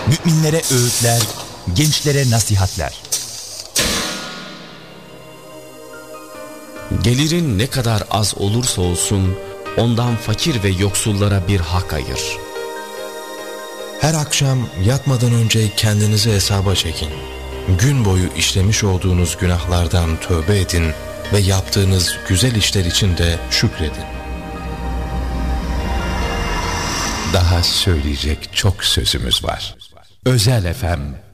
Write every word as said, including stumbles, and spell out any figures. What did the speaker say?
Müminlere öğütler, gençlere nasihatler. Gelirin ne kadar az olursa olsun ondan fakir ve yoksullara bir hak ayır. Her akşam yatmadan önce kendinizi hesaba çekin. Gün boyu işlemiş olduğunuz günahlardan tövbe edin ve yaptığınız güzel işler için de şükredin. Daha söyleyecek çok sözümüz var. Özel F M